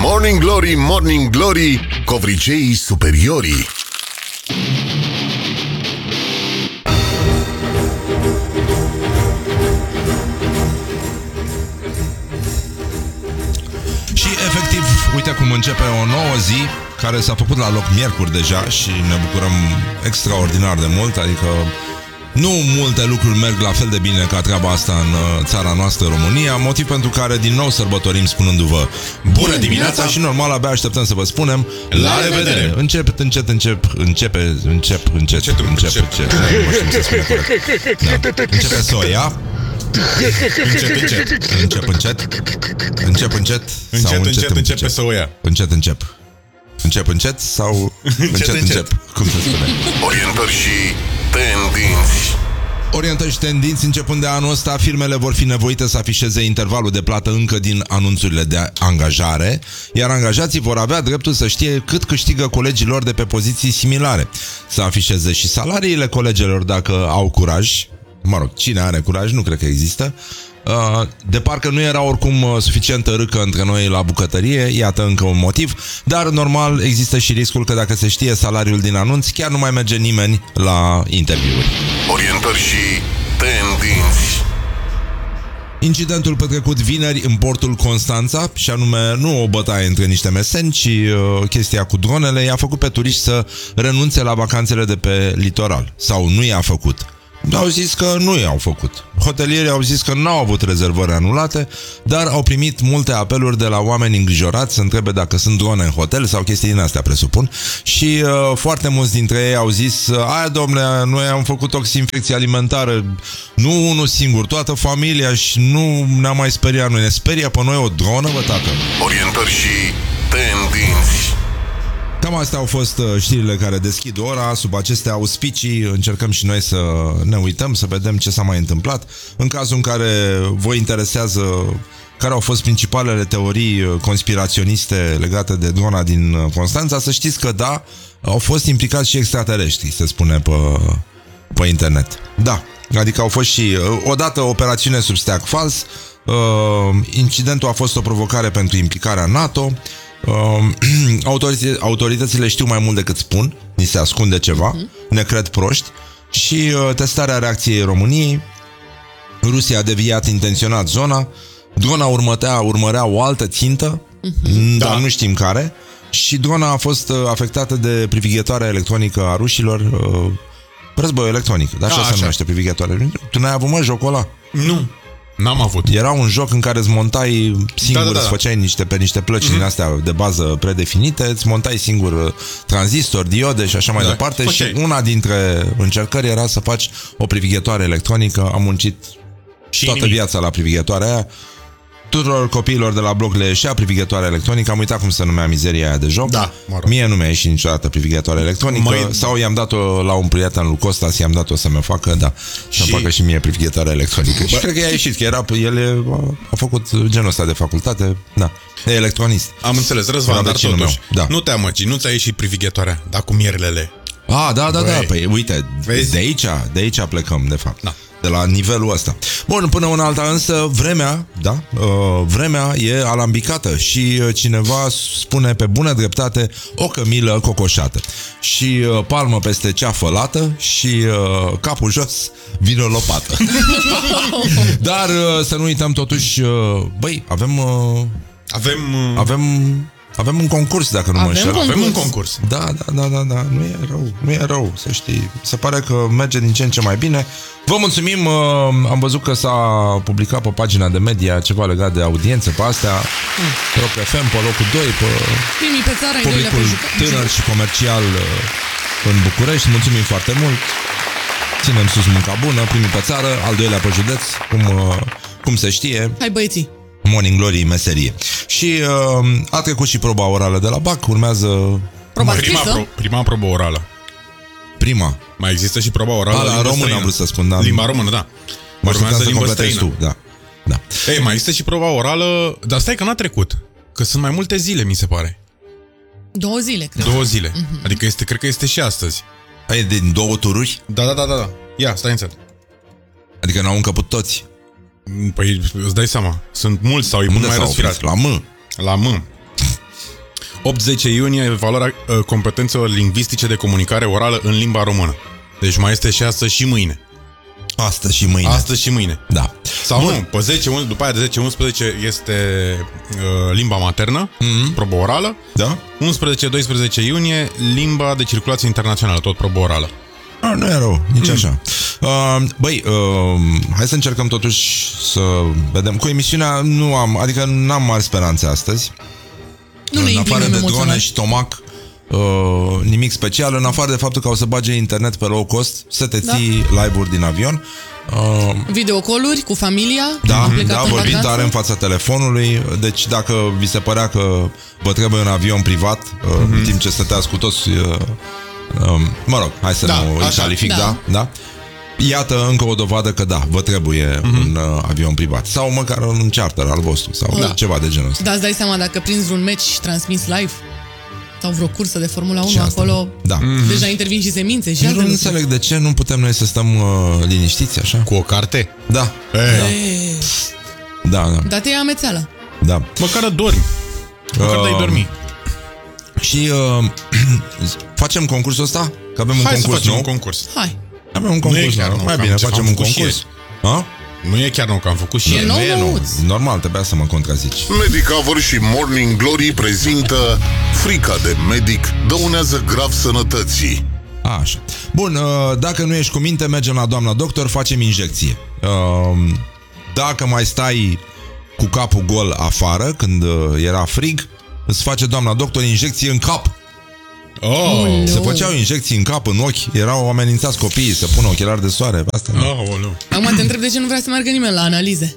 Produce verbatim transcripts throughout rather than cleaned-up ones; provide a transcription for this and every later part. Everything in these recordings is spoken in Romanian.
Morning Glory, Morning Glory, covriceii superiorii. Și efectiv, uite cum începe o nouă zi care s-a făcut la loc miercuri deja și ne bucurăm extraordinar de mult, adică nu multe lucruri merg la fel de bine ca treaba asta în țara noastră, România, motiv pentru care din nou sărbătorim spunându-vă bună dimineața și normal abia așteptăm să vă spunem la revedere. Încep, încet, încep, începe, încep, încet, încep, încep, încep, începe să o ia. Încet, încet. Încep, încet. Încep, încet. Încet, încet, începe să o ia. Încet, încep. Încep, încet sau încet, încep. Cum se spune? Orientări și tendinți. Orientări și tendinți. Începând de anul ăsta, firmele vor fi nevoite să afișeze intervalul de plată încă din anunțurile de angajare, iar angajații vor avea dreptul să știe cât câștigă colegii lor de pe poziții similare. Să afișeze și salariile colegilor dacă au curaj. Mă rog, cine are curaj, nu cred că există. De parcă nu era oricum suficientă râcă între noi la bucătărie, iată încă un motiv. Dar normal există și riscul că dacă se știe salariul din anunț, chiar nu mai merge nimeni la interviuri. Orientări și tendinți. Incidentul petrecut vineri în portul Constanța, și anume nu o bătaie între niște meseni, ci uh, chestia cu dronele, i-a făcut pe turiști să renunțe la vacanțele de pe litoral. Sau nu i-a făcut. Au zis că nu i-au făcut. Hotelierii au zis că n-au avut rezervări anulate, dar au primit multe apeluri de la oameni îngrijorați să întrebe dacă sunt drone în hotel sau chestii din astea, presupun. Și uh, foarte mulți dintre ei au zis: aia, domnule, noi am făcut toxinfecție alimentară, nu unul singur, toată familia, și nu ne-am mai speriat. Noi ne sperie pe noi o dronă, bă, tacă. Orientări și tendinți. Cam astea au fost știrile care deschid ora. Sub aceste auspicii încercăm și noi să ne uităm, să vedem ce s-a mai întâmplat. În cazul în care vă interesează care au fost principalele teorii conspiraționiste legate de drona din Constanța, să știți că da, au fost implicați și extraterestri, se spune pe, pe internet. Da, adică au fost și odată operațiune sub steag fals. Incidentul a fost o provocare pentru implicarea NATO. Uh, autoritățile știu mai mult decât spun, ni se ascunde ceva, uh-huh. ne cred proști. Și uh, testarea reacției României. Rusia a deviat intenționat zona. Drona următea, urmărea o altă țintă, uh-huh. dar da. nu știm care. Și drona a fost uh, afectată de privighetoarea electronică a rușilor. uh, Război electronic, dar așa, da, așa se numește, privighetoare. Tu n-ai avut, mă, jocul ăla? Nu. N-am avut. Era un joc în care îți montai singur, da, da, da. îți făceai niște, pe niște plăci mm-hmm. din astea de bază predefinite, îți montai singur tranzistori, diode și așa mai da. departe. Okay. Și una dintre încercări era să faci o privighetoare electronică. Am muncit și toată nimic. viața la privighetoarea aia. Tuturor copiilor de la bloc le ieșea privighetoarea electronică. Am uitat cum se numea mizeria aia de joc. Da, mă rog. Mie nu mi-a ieșit niciodată privighetoarea electronică. Măi... Sau i-am dat-o la un prieten lui Costas, i-am dat-o să mi facă, da, și... să-mi facă și mie privighetoarea electronică. Bă... Și cred că i-a ieșit, că era, el a făcut genul ăsta de facultate. Da, e electronist. Am înțeles, Răzvan, dar totuși da. nu te amăgi, nu ți-a ieșit privighetoarea, dar cu mierlele. Ah, da, da, Băi. da, păi uite, Vezi? de aici, de aici plecăm, de fapt. Da. De la nivelul ăsta. Bun, până una alta însă, vremea, da, uh, vremea e alambicată și uh, cineva spune pe bună dreptate o cămilă cocoșată. Și uh, palmă peste ceafă lată și uh, capul jos vine o lopată. Dar uh, să nu uităm totuși, uh, băi, avem... Uh, avem... Uh... Avem... Avem un concurs, dacă nu mă înșel. Avem un concurs. Da, da, da, da, da. Nu e rău, nu e rău, să știi. Se pare că merge din ce în ce mai bine. Vă mulțumim. Am văzut că s-a publicat pe pagina de media ceva legat de audiențe pe astea. mm. Rock F M pe locul doi, pe primii pe țară, publicul tânăr și comercial în București. Mulțumim foarte mult. Ținem sus munca bună. Primii pe țară, al doilea pe județ, cum, cum se știe. Hai, băieții. Morning Glory, meserie. Și uh, a trecut și proba orală de la B A C. Urmează proba prima, pro, prima probă orală. Prima. Mai există și proba orală. A, la română am vrut să spun, da. Limba română, da. Urmează limba străină. Tu, da. Da. Ei, mai există și proba orală, dar stai că n-a trecut. Că sunt mai multe zile, mi se pare. Două zile, cred. Două zile. Uh-huh. Adică este, cred că este și astăzi. E din două tururi? Da, da, da, da. Ia, stai încet. Adică n-au încăput toți. Păi îți dai seama, sunt mulți sau e mult mai răsfirat. La M. La M. opt zece iunie, valoarea uh, competențelor lingvistice de comunicare orală în limba română. Deci mai este și astăzi și mâine. Astăzi și mâine. Astăzi și mâine. Da. Sau Bun. nu, pe zece, după aia de zece unsprezece este uh, limba maternă, mm-hmm. probă orală. Da. unsprezece doisprezece iunie, limba de circulație internațională, tot probă orală. Ah, nu e rău, nici mm. așa. Uh, băi, uh, hai să încercăm totuși să vedem. Cu emisiunea nu am, adică n-am mari speranțe astăzi. Nu ne în afară de emoțional. drone și tomac, uh, nimic special, în afară de faptul că o să bage internet pe low cost, să te ții da. live-uri din avion. Uh, Videocalluri cu familia. Da, da, în vorbim vacanță. tare în fața telefonului. Deci dacă vi se părea că vă trebuie un avion privat, uh, mm-hmm. în timp ce stăteați cu toți uh, uh, mă rog, hai să da, nu îi calific, da. da, da. Iată încă o dovadă că da, vă trebuie mm-hmm. un uh, avion privat. Sau măcar un charter al vostru. Sau da. ceva de genul ăsta. Da, îți dai seama dacă prinzi un meci transmis live sau vreo cursă de Formula unu și asta, acolo, da. deja intervin și semințe și nu alte nu înțeleg de ce nu putem noi să stăm uh, liniștiți așa. Cu o carte? Da. E. Da, da. Dar te ia amețeala. Da. Măcar dormi. Măcar uh, dai dormi. Și uh, facem concursul ăsta? Că avem Hai un concurs să facem nou. un concurs. Hai. Avem un concurs chiar nou. nou, Mai că bine, am- facem am un făcut și concurs. Ha? Nu e chiar nou, că am făcut și E el. nou, Nu e nou. nouț. Normal, trebuia să mă contrazici. Medicover și Morning Glory prezintă frica de medic dăunează grav sănătății. Așa. Bun, uh, dacă nu ești cu minte, mergem la doamna doctor, facem injecție. Uh, Dacă mai stai cu capul gol afară, când uh, era frig, îți face doamna doctor injecție în cap. Oh, Se făceau injecții în cap, în ochi. Erau amenințați copiii să pună ochelari de soare. Asta nu. oh, nu. Acum te întreb de ce nu vrea să meargă nimeni la analize.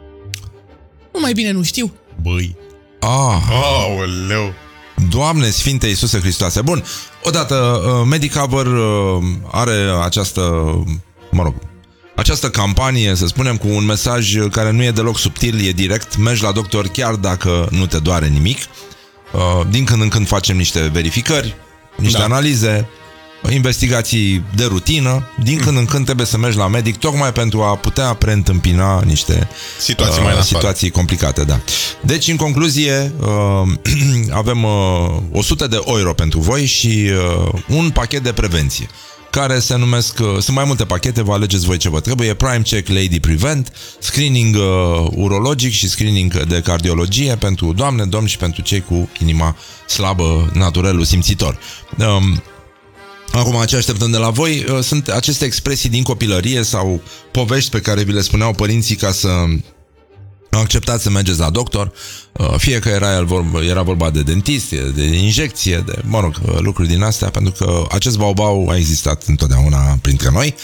Nu, mai bine nu știu. Băi. Ah, Aoleu. Doamne Sfinte Iisuse Hristoase. Bun, odată uh, Medicover uh, are această, mă rog, această campanie, să spunem, cu un mesaj care nu e deloc subtil, e direct. Mergi la doctor chiar dacă nu te doare nimic. Uh, din când în când facem niște verificări, niște da. analize, investigații de rutină. Din când în când trebuie să mergi la medic, tocmai pentru a putea preîntâmpina niște Situații uh, mai nasale. situații complicate, da. Deci, în concluzie, uh, avem uh, o sută de euro pentru voi și uh, un pachet de prevenție, care se numesc, uh, sunt mai multe pachete, vă alegeți voi ce vă trebuie. Prime Check Lady Prevent, screening uh, urologic și screening de cardiologie pentru doamne, domni și pentru cei cu inima slabă, naturelul simțitor. Um, Acum, ce așteptăm de la voi uh, sunt aceste expresii din copilărie sau povești pe care vi le spuneau părinții ca să acceptați să mergeți la doctor, uh, fie că era, el vorba, era vorba de dentist, de injecție, de, mă rog, uh, lucruri din astea, pentru că acest baubau a existat întotdeauna printre noi.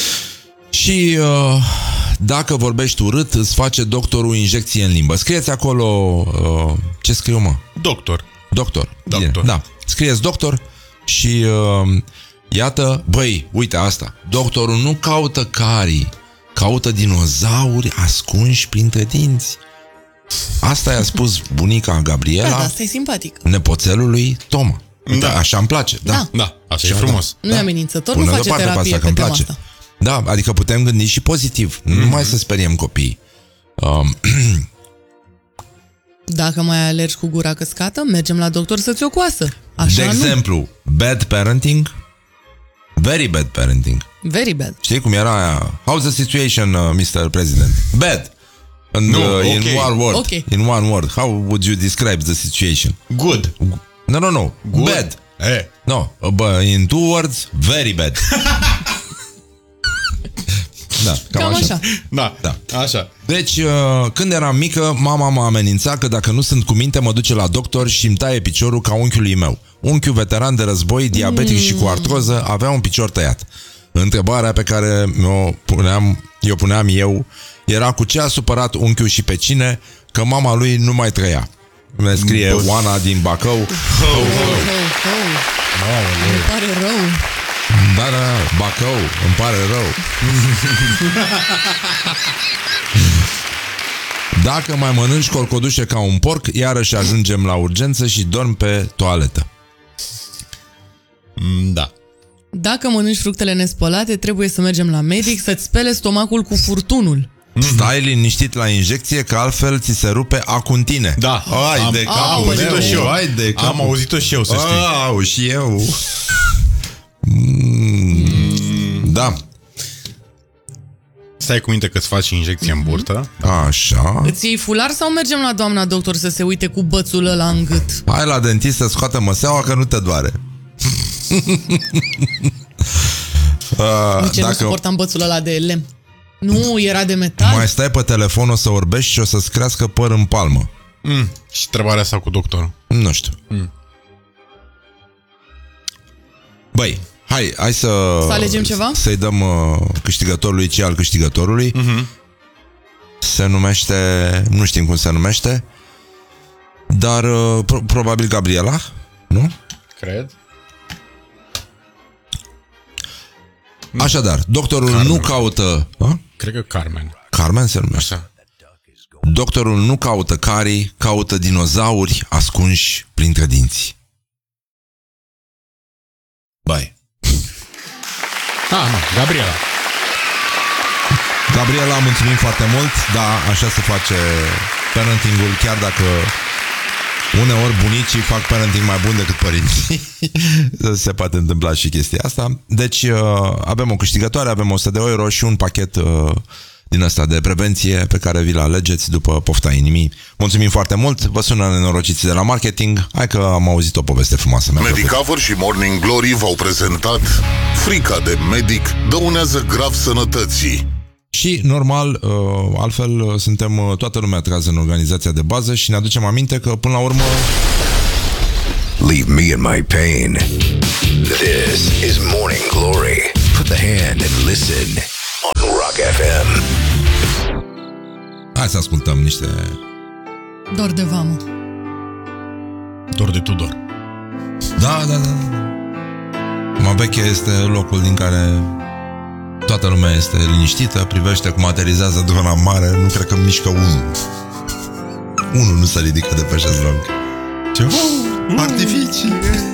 Și uh, dacă vorbești urât, îți face doctorul injecție în limbă. Scrieți acolo, uh, ce scriu, mă? Doctor. Doctor. Doctor. Bine, da. Scrieți doctor și uh, iată, băi, uite asta. Doctorul nu caută carii, caută dinozauri ascunși printre dinți. Asta i-a spus bunica Gabriela, Da, da, asta e simpatic. nepoțelului Toma. Uite, Da. așa îmi place. Da. Da. Da, așa e frumos. Nu e amenințător, Pune nu face deoparte pe terapie asta, că pe îmi tema place. asta. Da, adică putem gândi și pozitiv. Mm-hmm. Nu mai să speriem copiii. Um, Dacă mai alergi cu gura căscată, mergem la doctor să-ți o coasă. Așa de nu. exemplu, bad parenting, very bad parenting. Very bad. Știi cum era aia? How's the situation, uh, mister President? Bad. And, No, uh, in okay. one word. Okay. In one word. How would you describe the situation? Good. No, no, no. Good. Bad. Eh. No, uh, but in two words, very bad. Da, cam, Cam așa. așa. Da, Da. așa. Deci, uh, când eram mică, mama m-a amenințat că dacă nu sunt cu minte, mă duce la doctor și îmi taie piciorul ca unchiului meu. Unchiul veteran de război, diabetic mm. și cu artroză, avea un picior tăiat. Întrebarea pe care mi-o puneam, eu puneam eu era cu ce a supărat unchiul și pe cine, că mama lui nu mai trăia. Ne scrie Bă. Oana din Bacău. Oh, oh, oh. Îmi pare rău. Da, da, Bacău, îmi pare rău. Dacă mai mănânci corcodușe ca un porc, iarăși ajungem la urgență și dormi pe toaletă. Mm, da. Dacă mănânci fructele nespălate, trebuie să mergem la medic să-ți spele stomacul cu furtunul. Stai liniștit la injecție, că altfel ți se rupe acutine. Da, Ai am, de am capul auzit-o meu, și eu. ai de Am capul. auzit-o și eu, să știi. Au, și eu. Mm. Da. Stai cu minte că-ți faci injecție în burtă. Așa. Îți iei fular sau mergem la doamna doctor să se uite cu bățul ăla în gât? Hai la dentist să scoată măseaua că nu te doare. uh, Nici nu suportam bățul ăla de lemn. Nu, era de metal. Mai stai pe telefon, o să orbești și o să-ți crească păr în palmă. Mm. Și întrebarea asta cu doctorul. Nu știu. Mm. Băi, hai, hai să... Să alegem ceva? Să-i dăm uh, câștigătorului ce al câștigătorului. Mm-hmm. Se numește... Nu știm cum se numește. Dar uh, pro- probabil Gabriela, nu? Cred. Așadar, doctorul Carmen. nu caută... A? Cred că Carmen. Carmen se numește. Așa. Doctorul nu caută carii, caută dinozauri ascunși printre dinți. Băi. Ah, nu, Gabriela. Gabriela, mulțumim foarte mult. Da, așa se face parenting-ul, chiar dacă uneori bunicii fac parenting mai bun decât părinții. Se poate întâmpla și chestia asta. Deci avem o câștigătoare, avem o sută de euro și un pachet din ăsta de prevenție pe care vi-l alegeți după pofta inimii. Mulțumim foarte mult, vă sună nenorociții de la marketing. Hai că am auzit o poveste frumoasă. Medicover și Morning Glory v-au prezentat Frica de medic dăunează grav sănătății. Și, normal, altfel suntem toată lumea trează în organizația de bază și ne aducem aminte că, până la urmă... Leave me in my pain. This is Morning Glory. Put the hand and listen on Rock F M. Hai să ascultăm niște... Dor de vamă. Dor de Tudor. Da, da, da. Maveche este locul din care toată lumea este liniștită, privește cum aterizează drona mare, nu cred că mișcă unul. Unul nu se ridică de pe șezlong. Ce? Oh, artificii!